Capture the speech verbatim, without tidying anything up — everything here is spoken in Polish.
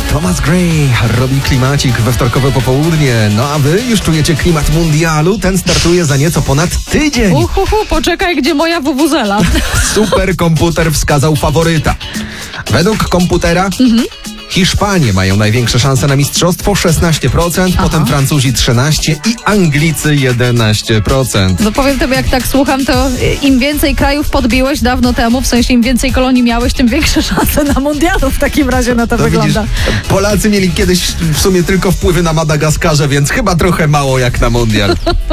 Thomas Gray robi klimacik we wtorkowe popołudnie. No a wy już czujecie klimat mundialu? Ten startuje za nieco ponad tydzień. Uhuhu, poczekaj, gdzie moja wuwuzela. Superkomputer wskazał faworyta. Według komputera mhm. Hiszpanie mają największe szanse na mistrzostwo, szesnaście procent, Aha. potem Francuzi trzynaście procent i Anglicy jedenaście procent. No powiem tobie, jak tak słucham, to im więcej krajów podbiłeś dawno temu, w sensie im więcej kolonii miałeś, tym większe szanse na mundialu w takim razie na to, To wygląda. Widzisz, Polacy mieli kiedyś w sumie tylko wpływy na Madagaskarze, więc chyba trochę mało jak na mundial.